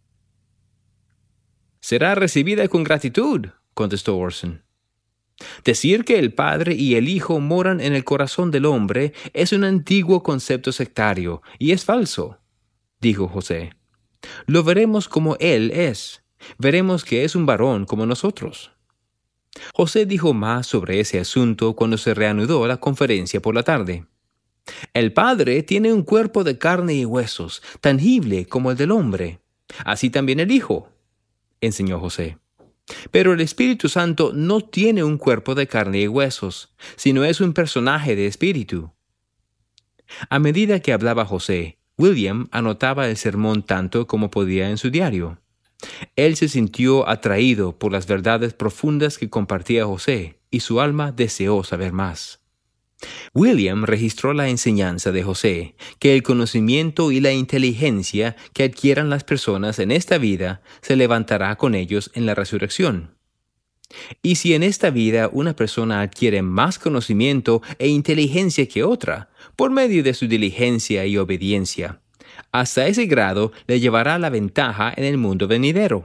Speaker 7: «Será recibida con gratitud», contestó Orson. «Decir que el Padre y el Hijo moran en el corazón del hombre es un antiguo concepto sectario y es falso», dijo José. «Lo veremos como Él es. Veremos que es un varón como nosotros». José dijo más sobre ese asunto cuando se reanudó la conferencia por la tarde. «El Padre tiene un cuerpo de carne y huesos, tangible como el del hombre. Así también el Hijo», enseñó José. «Pero el Espíritu Santo no tiene un cuerpo de carne y huesos, sino es un personaje de espíritu». A medida que hablaba José, William anotaba el sermón tanto como podía en su diario. Él se sintió atraído por las verdades profundas que compartía José, y su alma deseó saber más. William registró la enseñanza de José, que el conocimiento y la inteligencia que adquieran las personas en esta vida se levantará con ellos en la resurrección. Y si en esta vida una persona adquiere más conocimiento e inteligencia que otra, por medio de su diligencia y obediencia, hasta ese grado le llevará la ventaja en el mundo venidero.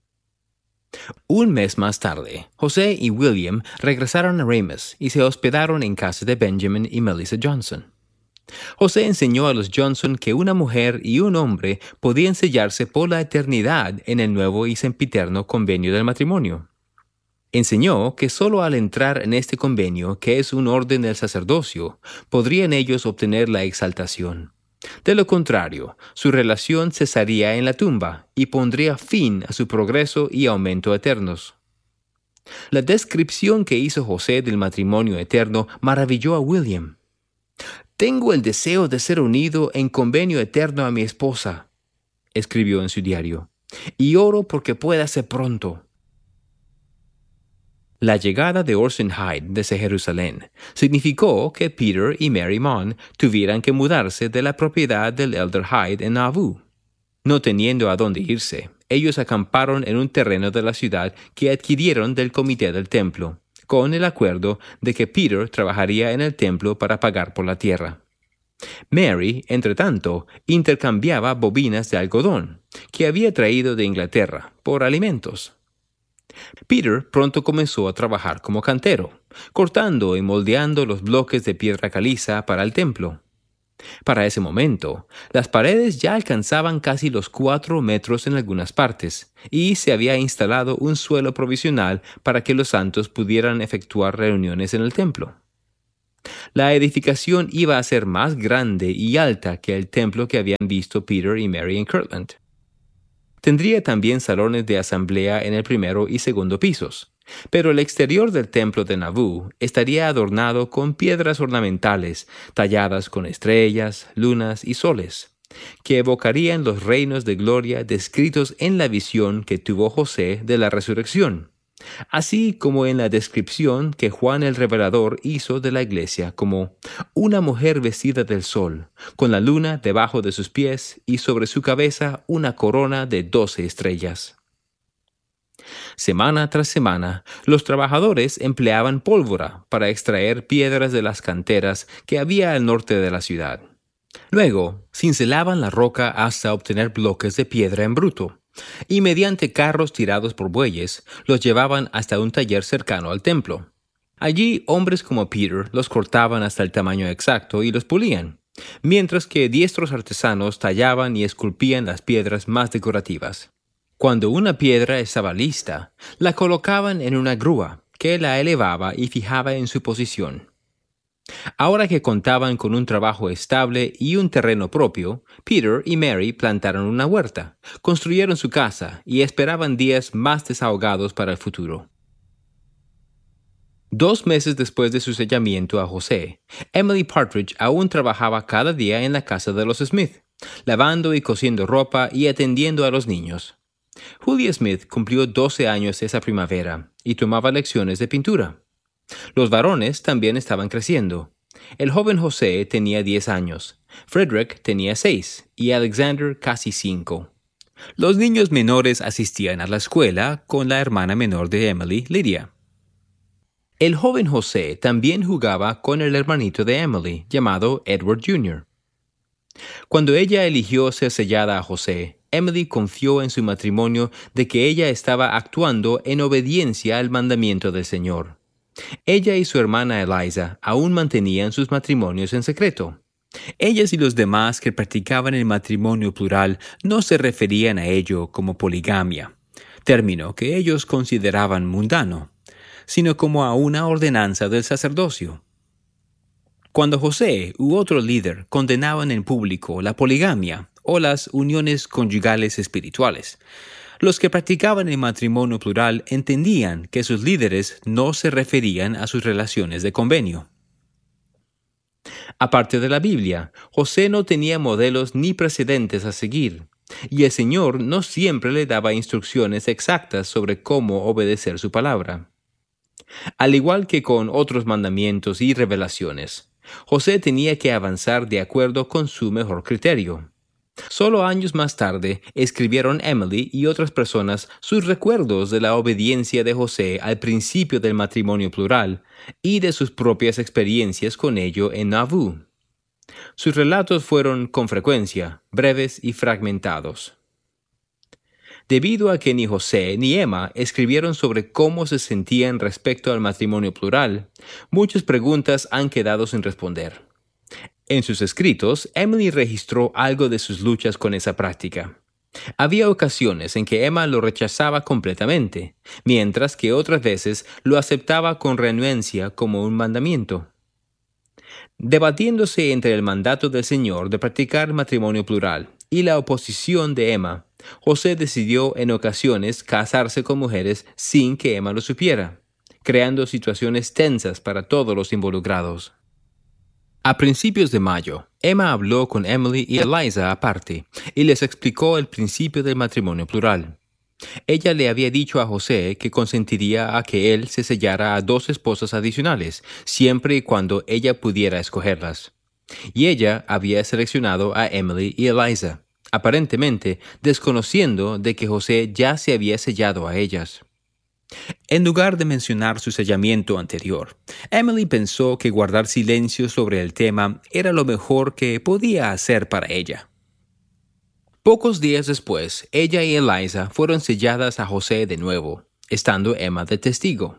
Speaker 7: Un mes más tarde, José y William regresaron a Ramis y se hospedaron en casa de Benjamin y Melissa Johnson. José enseñó a los Johnson que una mujer y un hombre podían sellarse por la eternidad en el nuevo y sempiterno convenio del matrimonio. Enseñó que sólo al entrar en este convenio, que es un orden del sacerdocio, podrían ellos obtener la exaltación. De lo contrario, su relación cesaría en la tumba y pondría fin a su progreso y aumento eternos. La descripción que hizo José del matrimonio eterno maravilló a William. «Tengo el deseo de ser unido en convenio eterno a mi esposa», escribió en su diario, «y oro porque pueda ser pronto». La llegada de Orson Hyde desde Jerusalén significó que Peter y Mary Mon tuvieran que mudarse de la propiedad del Elder Hyde en Nauvoo. No teniendo a dónde irse, ellos acamparon en un terreno de la ciudad que adquirieron del comité del templo, con el acuerdo de que Peter trabajaría en el templo para pagar por la tierra. Mary, entre tanto, intercambiaba bobinas de algodón que había traído de Inglaterra por alimentos. Peter pronto comenzó a trabajar como cantero, cortando y moldeando los bloques de piedra caliza para el templo. Para ese momento, las paredes ya alcanzaban casi los cuatro metros en algunas partes, y se había instalado un suelo provisional para que los santos pudieran efectuar reuniones en el templo. La edificación iba a ser más grande y alta que el templo que habían visto Peter y Mary en Kirtland. Tendría también salones de asamblea en el primero y segundo pisos, pero el exterior del templo de Nauvoo estaría adornado con piedras ornamentales talladas con estrellas, lunas y soles, que evocarían los reinos de gloria descritos en la visión que tuvo José de la resurrección, así como en la descripción que Juan el Revelador hizo de la iglesia como una mujer vestida del sol, con la luna debajo de sus pies y sobre su cabeza una corona de doce estrellas. Semana tras semana, los trabajadores empleaban pólvora para extraer piedras de las canteras que había al norte de la ciudad. Luego, cincelaban la roca hasta obtener bloques de piedra en bruto, y mediante carros tirados por bueyes, los llevaban hasta un taller cercano al templo. Allí, hombres como Peter los cortaban hasta el tamaño exacto y los pulían, mientras que diestros artesanos tallaban y esculpían las piedras más decorativas. Cuando una piedra estaba lista, la colocaban en una grúa, que la elevaba y fijaba en su posición. Ahora que contaban con un trabajo estable y un terreno propio, Peter y Mary plantaron una huerta, construyeron su casa y esperaban días más desahogados para el futuro. Dos meses después de su sellamiento a José, Emily Partridge aún trabajaba cada día en la casa de los Smith, lavando y cosiendo ropa y atendiendo a los niños. Julia Smith cumplió doce años esa primavera y tomaba lecciones de pintura. Los varones también estaban creciendo. El joven José tenía diez años, Frederick tenía seis y Alexander casi cinco. Los niños menores asistían a la escuela con la hermana menor de Emily, Lydia. El joven José también jugaba con el hermanito de Emily, llamado Edward junior Cuando ella eligió ser sellada a José, Emily confió en su matrimonio de que ella estaba actuando en obediencia al mandamiento del Señor. Ella y su hermana Eliza aún mantenían sus matrimonios en secreto. Ellas y los demás que practicaban el matrimonio plural no se referían a ello como poligamia, término que ellos consideraban mundano, sino como a una ordenanza del sacerdocio. Cuando José u otro líder condenaban en público la poligamia o las uniones conyugales espirituales, los que practicaban el matrimonio plural entendían que sus líderes no se referían a sus relaciones de convenio. Aparte de la Biblia, José no tenía modelos ni precedentes a seguir, y el Señor no siempre le daba instrucciones exactas sobre cómo obedecer su palabra. Al igual que con otros mandamientos y revelaciones, José tenía que avanzar de acuerdo con su mejor criterio. Solo años más tarde escribieron Emily y otras personas sus recuerdos de la obediencia de José al principio del matrimonio plural y de sus propias experiencias con ello en Nauvoo. Sus relatos fueron, con frecuencia, breves y fragmentados. Debido a que ni José ni Emma escribieron sobre cómo se sentían respecto al matrimonio plural, muchas preguntas han quedado sin responder. En sus escritos, Emily registró algo de sus luchas con esa práctica. Había ocasiones en que Emma lo rechazaba completamente, mientras que otras veces lo aceptaba con renuencia como un mandamiento. Debatiéndose entre el mandato del Señor de practicar matrimonio plural y la oposición de Emma, José decidió en ocasiones casarse con mujeres sin que Emma lo supiera, creando situaciones tensas para todos los involucrados. A principios de mayo, Emma habló con Emily y Eliza aparte y les explicó el principio del matrimonio plural. Ella le había dicho a José que consentiría a que él se sellara a dos esposas adicionales, siempre y cuando ella pudiera escogerlas. Y ella había seleccionado a Emily y Eliza, aparentemente desconociendo de que José ya se había sellado a ellas. En lugar de mencionar su sellamiento anterior, Emily pensó que guardar silencio sobre el tema era lo mejor que podía hacer para ella. Pocos días después, ella y Eliza fueron selladas a José de nuevo, estando Emma de testigo.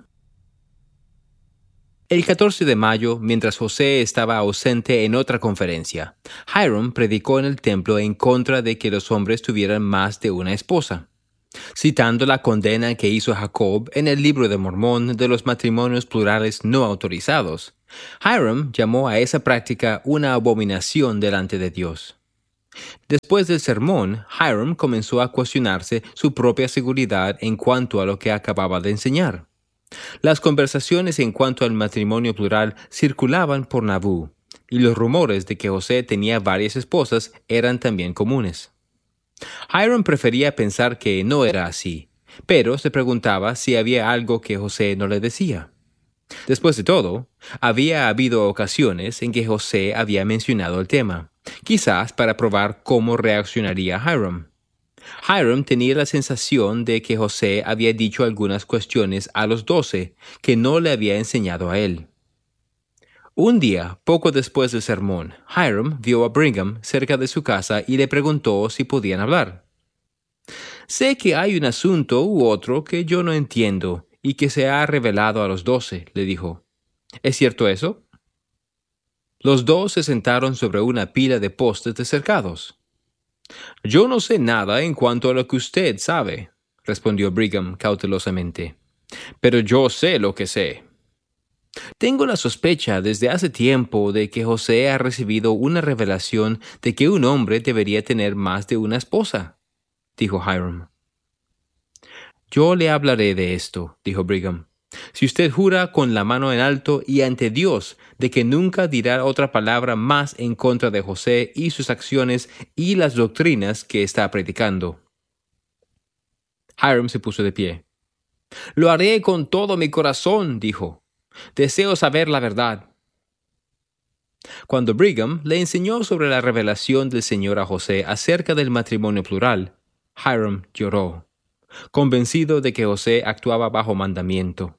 Speaker 7: El catorce de mayo, mientras José estaba ausente en otra conferencia, Hiram predicó en el templo en contra de que los hombres tuvieran más de una esposa. Citando la condena que hizo Jacob en el libro de Mormón de los matrimonios plurales no autorizados, Hiram llamó a esa práctica una abominación delante de Dios. Después del sermón, Hiram comenzó a cuestionarse su propia seguridad en cuanto a lo que acababa de enseñar. Las conversaciones en cuanto al matrimonio plural circulaban por Nauvoo, y los rumores de que José tenía varias esposas eran también comunes. Hiram prefería pensar que no era así, pero se preguntaba si había algo que José no le decía. Después de todo, había habido ocasiones en que José había mencionado el tema, quizás para probar cómo reaccionaría Hiram. Hiram tenía la sensación de que José había dicho algunas cuestiones a los doce que no le había enseñado a él. Un día, poco después del sermón, Hiram vio a Brigham cerca de su casa y le preguntó si podían hablar. «Sé que hay un asunto u otro que yo no entiendo y que se ha revelado a los doce», le dijo. «¿Es cierto eso?» Los dos se sentaron sobre una pila de postes decercados. «Yo no sé nada en cuanto a lo que usted sabe», respondió Brigham cautelosamente. «Pero yo sé lo que sé. Tengo la sospecha desde hace tiempo de que José ha recibido una revelación de que un hombre debería tener más de una esposa», dijo Hiram. «Yo le hablaré de esto», dijo Brigham, «si usted jura con la mano en alto y ante Dios de que nunca dirá otra palabra más en contra de José y sus acciones y las doctrinas que está predicando». Hiram se puso de pie. «Lo haré con todo mi corazón», dijo. «Deseo saber la verdad». Cuando Brigham le enseñó sobre la revelación del Señor a José acerca del matrimonio plural, Hiram lloró, convencido de que José actuaba bajo mandamiento.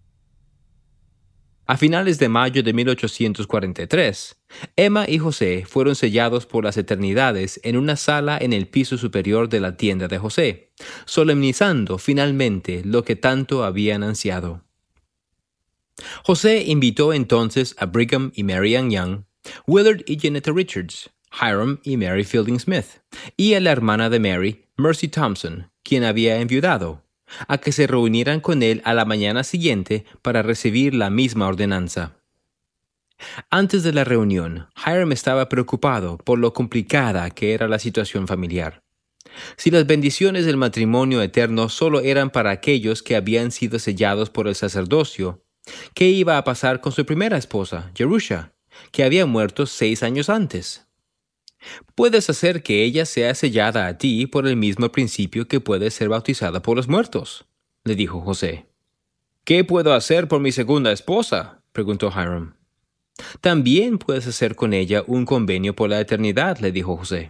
Speaker 7: A finales de mayo de mil ochocientos cuarenta y tres, Emma y José fueron sellados por las eternidades en una sala en el piso superior de la tienda de José, solemnizando finalmente lo que tanto habían ansiado. José invitó entonces a Brigham y Mary Ann Young, Willard y Janetta Richards, Hiram y Mary Fielding Smith, y a la hermana de Mary, Mercy Thompson, quien había enviudado, a que se reunieran con él a la mañana siguiente para recibir la misma ordenanza. Antes de la reunión, Hiram estaba preocupado por lo complicada que era la situación familiar. Si las bendiciones del matrimonio eterno solo eran para aquellos que habían sido sellados por el sacerdocio, ¿qué iba a pasar con su primera esposa, Jerusha, que había muerto seis años antes? «Puedes hacer que ella sea sellada a ti por el mismo principio que puedes ser bautizada por los muertos», le dijo José. «¿Qué puedo hacer por mi segunda esposa?», preguntó Hiram. «También puedes hacer con ella un convenio por la eternidad», le dijo José.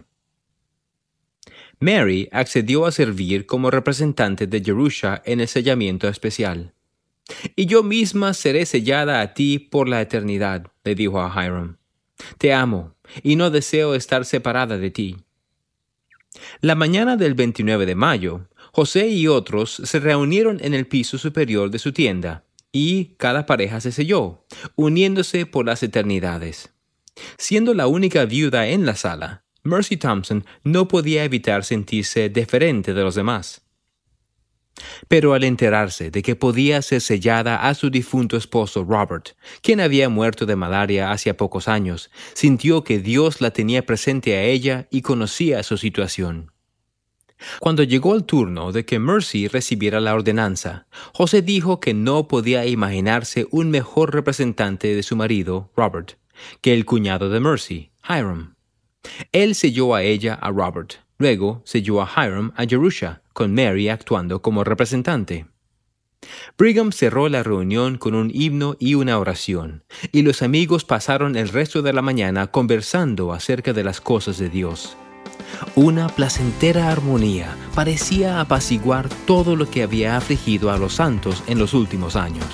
Speaker 7: Mary accedió a servir como representante de Jerusha en el sellamiento especial. «Y yo misma seré sellada a ti por la eternidad», le dijo a Hiram. «Te amo, y no deseo estar separada de ti». La mañana del veintinueve de mayo, José y otros se reunieron en el piso superior de su tienda, y cada pareja se selló, uniéndose por las eternidades. Siendo la única viuda en la sala, Mercy Thompson no podía evitar sentirse diferente de los demás. Pero al enterarse de que podía ser sellada a su difunto esposo Robert, quien había muerto de malaria hacía pocos años, sintió que Dios la tenía presente a ella y conocía su situación. Cuando llegó el turno de que Mercy recibiera la ordenanza, José dijo que no podía imaginarse un mejor representante de su marido, Robert, que el cuñado de Mercy, Hiram. Él selló a ella a Robert. Luego selló a Hiram a Jerusha, con Mary actuando como representante. Brigham cerró la reunión con un himno y una oración, y los amigos pasaron el resto de la mañana conversando acerca de las cosas de Dios. Una placentera armonía parecía apaciguar todo lo que había afligido a los santos en los últimos años.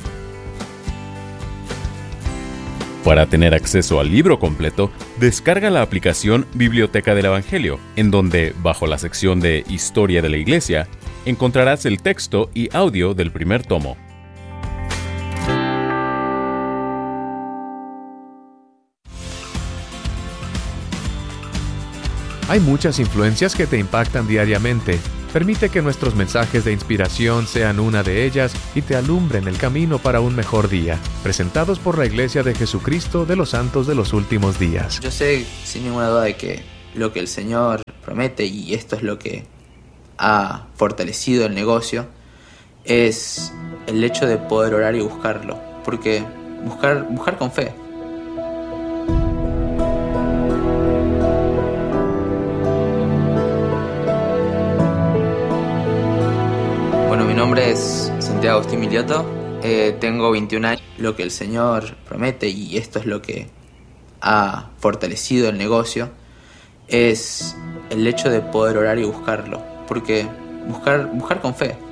Speaker 6: Para tener acceso al libro completo, descarga la aplicación Biblioteca del Evangelio, en donde, bajo la sección de Historia de la Iglesia, encontrarás el texto y audio del primer tomo.
Speaker 2: Hay muchas influencias que te impactan diariamente. Permite que nuestros mensajes de inspiración sean una de ellas y te alumbren el camino para un mejor día. Presentados por la Iglesia de Jesucristo de los Santos de los Últimos Días.
Speaker 8: Yo sé sin ninguna duda de que lo que el Señor promete, y esto es lo que ha fortalecido el negocio, es el hecho de poder orar y buscarlo. Porque buscar, buscar con fe. Bueno, mi nombre es Santiago Agustín Milioto, eh, tengo veintiún años. Lo que el Señor promete, y esto es lo que ha fortalecido el negocio, es el hecho de poder orar y buscarlo. Porque buscar, buscar con fe.